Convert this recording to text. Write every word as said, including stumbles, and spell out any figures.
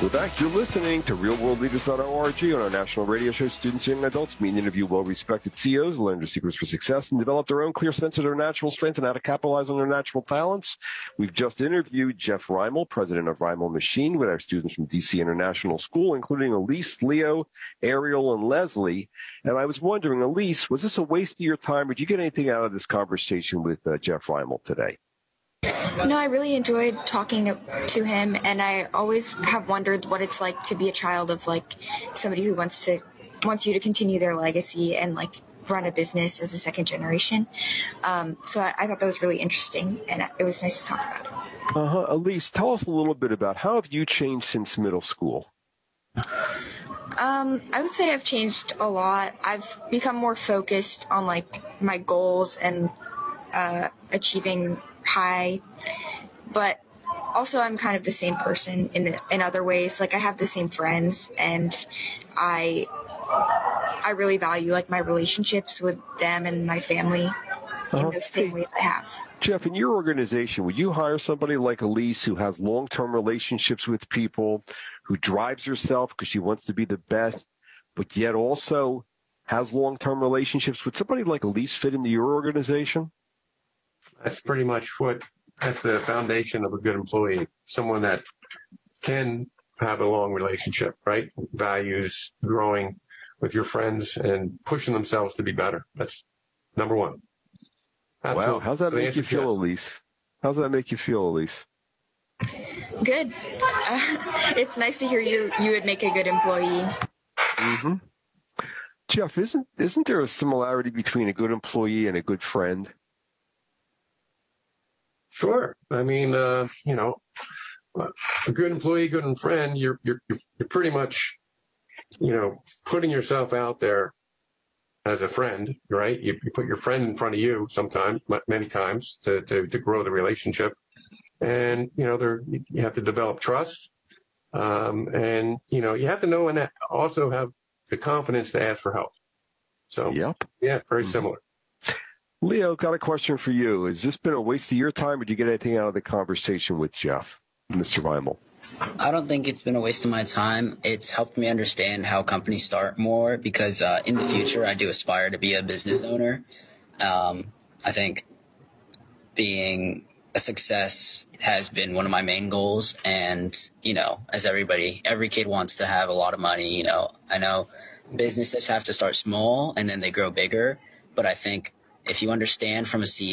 We're back. You're listening to real world leaders dot org on our national radio show, Students, Young Adults. We interview well-respected C E Os, learn their secrets for success, and develop their own clear sense of their natural strengths and how to capitalize on their natural talents. We've just interviewed Jeff Reimel, president of Reimel Machine, with our students from D C International School, including Elise, Leo, Ariel, and Leslie. And I was wondering, Elise, was this a waste of your time? Did you get anything out of this conversation with uh, Jeff Reimel today? No, I really enjoyed talking to him, and I always have wondered what it's like to be a child of like somebody who wants to wants you to continue their legacy and like run a business as a second generation. Um, so I, I thought that was really interesting, and it was nice to talk about it. Uh-huh. Elise, tell us a little bit about how have you changed since middle school? Um, I would say I've changed a lot. I've become more focused on like my goals and uh, achieving high, but also I'm kind of the same person in in other ways. Like I have the same friends, and I I really value like my relationships with them and my family uh-huh. in those same hey, ways I have. Jeff, in your organization, would you hire somebody like Elise who has long-term relationships with people, who drives herself because she wants to be the best, but yet also has long-term relationships? Would somebody like Elise fit into your organization? That's pretty much what, that's the foundation of a good employee. Someone that can have a long relationship, right? Values growing with your friends and pushing themselves to be better. That's number one. Absolutely. Wow. How's that So make you feel, yes. Elise? How's that make you feel, Elise? Good. Uh, it's nice to hear you, you would make a good employee. Mm-hmm. Jeff, isn't, isn't there a similarity between a good employee and a good friend? Sure. I mean, uh, you know, a good employee, good friend, you're, you're, you're pretty much, you know, putting yourself out there as a friend, right? You, you put your friend in front of you sometimes, many times to, to, to grow the relationship. And, you know, there, you have to develop trust. Um, and, you know, you have to know and also have the confidence to ask for help. So, yep. yeah, very mm-hmm. similar. Leo, got a question for you. Has this been a waste of your time, or did you get anything out of the conversation with Jeff, Mister Reimel? I don't think it's been a waste of my time. It's helped me understand how companies start more because uh, in the future, I do aspire to be a business owner. Um, I think being a success has been one of my main goals. And, you know, as everybody, every kid wants to have a lot of money. You know, I know businesses have to start small and then they grow bigger. But I think if you understand from a C E O